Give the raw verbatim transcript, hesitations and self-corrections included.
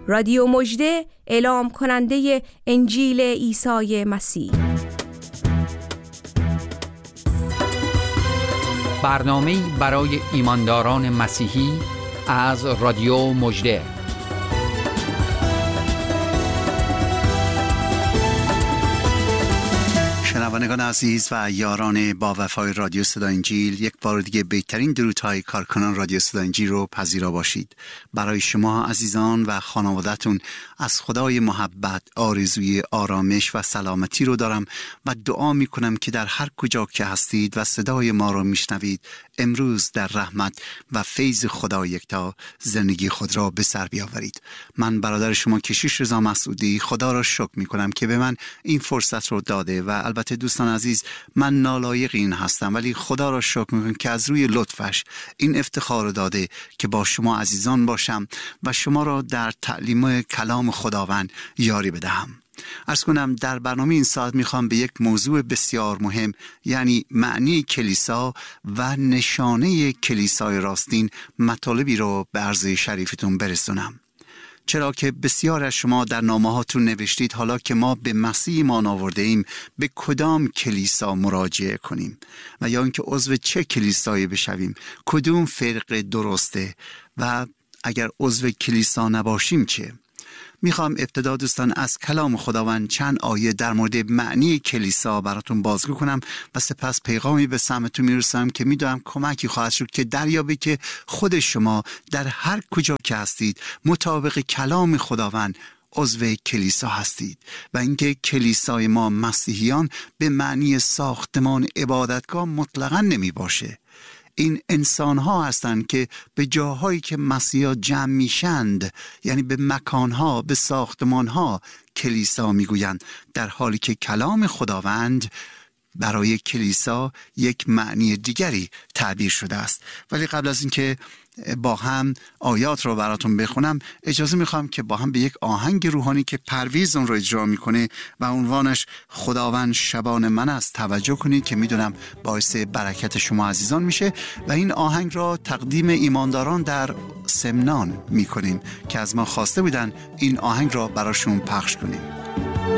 رادیو مژده، اعلام کننده انجیل عیسی مسیح. برنامه‌ای برای ایمانداران مسیحی از رادیو مژده. شنوندگان عزیز و یاران با وفای رادیو صدای انجیل، یک بار دیگه بهترین درودهای کارکنان رادیو صدای انجیل رو پذیرا باشید. برای شما عزیزان و خانواده‌تون از خدای محبت آرزوی آرامش و سلامتی رو دارم و دعا میکنم که در هر کجا که هستید و صدای ما رو میشنوید، امروز در رحمت و فیض خدا یکتا زندگی خود را به سر بیاورید. من برادر شما کشیش رضا مسعودی خدا را شکر میکنم که به من این فرصت رو داده و البته دوستان عزیز، من نالایق این هستم، ولی خدا را شکر میکنم که از روی لطفش این افتخار رو داده که با شما عزیزان باشم و شما را در تعلیم کلام خداوند یاری بدهم. عرض کنم در برنامه این ساعت میخوام به یک موضوع بسیار مهم، یعنی معنی کلیسا و نشانه کلیسای راستین، مطالبی رو به عرض شریفتون برسونم. چرا که بسیار از شما در نامه‌هاتون نوشتید حالا که ما به مسیح ایمان آورده ایم به کدام کلیسا مراجعه کنیم و یا اینکه عضو چه کلیسایی بشویم، کدوم فرقه درسته و اگر عضو کلیسا نباشیم چه؟ میخوام ابتدا دوستان از کلام خداوند چند آیه در مورد معنی کلیسا براتون بازگو کنم و سپس پیغامی به سمتون میرسم که میدونم کمکی خواهد شد که دریابی که خود شما در هر کجا که هستید مطابق کلام خداوند عضو کلیسا هستید و اینکه کلیسای ما مسیحیان به معنی ساختمان عبادتگاه مطلقاً نمی باشه. این انسان ها هستند که به جاهایی که مسیحا جمع میشند، یعنی به مکان ها، به ساختمان ها کلیسا میگویند، در حالی که کلام خداوند برای کلیسا یک معنی دیگری تعبیر شده است. ولی قبل از اینکه با هم آیات رو براتون بخونم، اجازه میخوام که با هم به یک آهنگ روحانی که پرویز اون رو اجرا میکنه و عنوانش خداوند شبان من است توجه کنید که میدونم باعث برکت شما عزیزان میشه و این آهنگ را تقدیم ایمانداران در سمنان میکنیم که از ما خواسته بودن این آهنگ را براشون پخش کنیم.